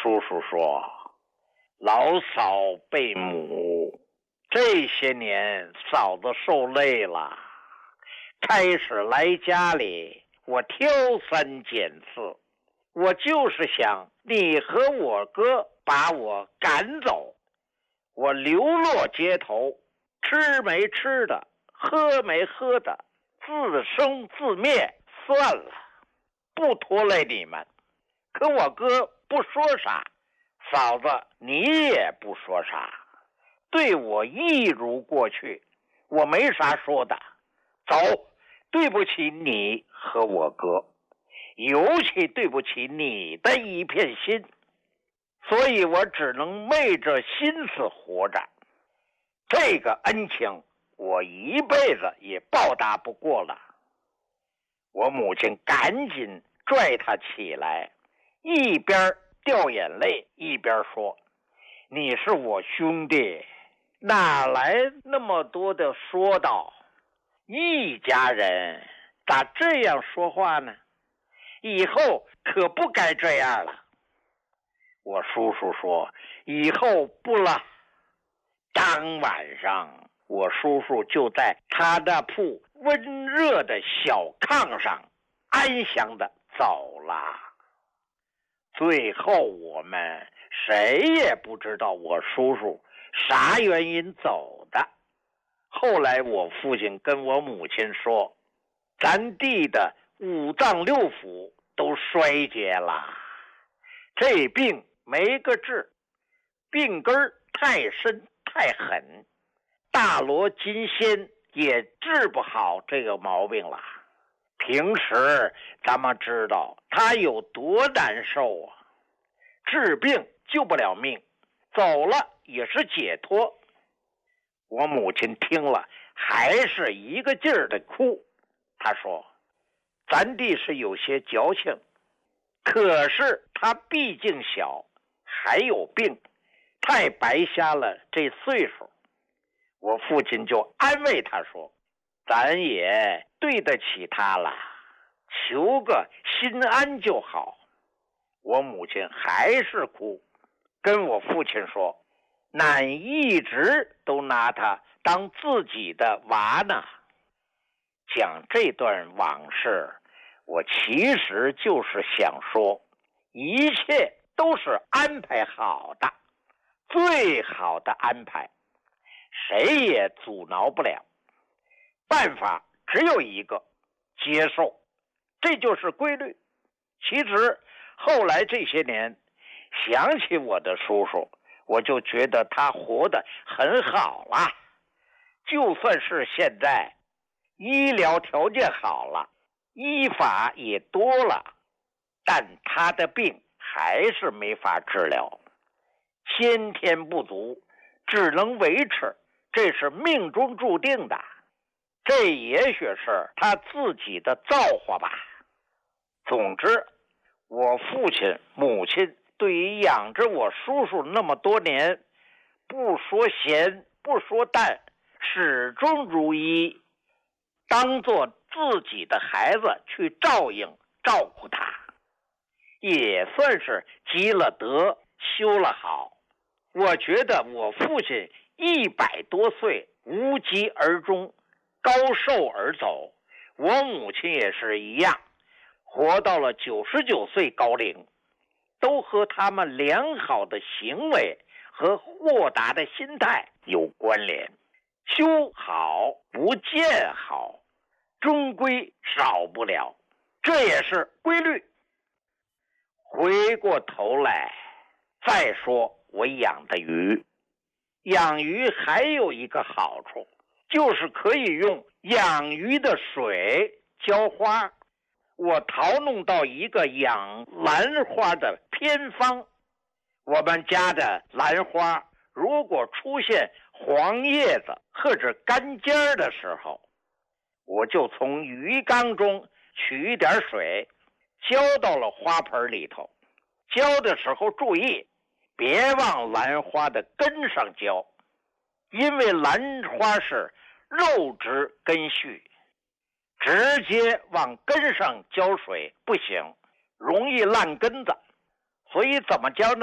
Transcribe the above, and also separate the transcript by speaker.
Speaker 1: 叔叔说，老嫂背母，这些年嫂子受累了，开始来家里，我挑三拣四，我就是想你和我哥把我赶走，我流落街头，吃没吃的，喝没喝的，自生自灭算了，不拖累你们。可我哥不说啥，嫂子你也不说啥，对我一如过去，我没啥说的。走，对不起你和我哥，尤其对不起你的一片心，所以我只能昧着心思活着。这个恩情我一辈子也报答不过了。我母亲赶紧拽他起来，一边掉眼泪一边说，你是我兄弟，哪来那么多的说道，一家人咋这样说话呢？以后可不该这样了。我叔叔说，以后不了。当晚上我叔叔就在他那铺温热的小炕上安详的走了。最后我们谁也不知道我叔叔啥原因走的。后来我父亲跟我母亲说，咱弟的五脏六腑都衰竭了，这病没个治，病根太深太狠，大罗金仙也治不好这个毛病了。平时咱们知道他有多难受啊，治病救不了命，走了也是解脱。我母亲听了还是一个劲儿的哭，她说，咱弟是有些矫情，可是他毕竟小，还有病，太白瞎了这岁数。我父亲就安慰他说，咱也对得起他了，求个心安就好。我母亲还是哭，跟我父亲说，俺一直都拿他当自己的娃呢。讲这段往事，我其实就是想说，一切都是安排好的，最好的安排，谁也阻挠不了。办法只有一个，接受，这就是规律。其实后来这些年想起我的叔叔，我就觉得他活得很好了。就算是现在医疗条件好了，医法也多了，但他的病还是没法治疗，先天不足，只能维持，这是命中注定的。这也许是他自己的造化吧。总之，我父亲母亲对于养着我叔叔那么多年，不说咸不说淡，始终如一，当做自己的孩子去照应照顾他，也算是积了德修了好。我觉得我父亲100多岁无疾而终，高寿而走，我母亲也是一样，活到了99岁高龄，都和他们良好的行为和豁达的心态有关联。修好不见好，终归少不了，这也是规律。回过头来再说我养的鱼，养鱼还有一个好处，就是可以用养鱼的水浇花。我淘弄到一个养兰花的偏方，我们家的兰花如果出现黄叶子或者干尖的时候，我就从鱼缸中取一点水，浇到了花盆里头。浇的时候注意，别往兰花的根上浇，因为兰花是肉质根须，直接往根上浇水不行，容易烂根子。所以怎么浇呢？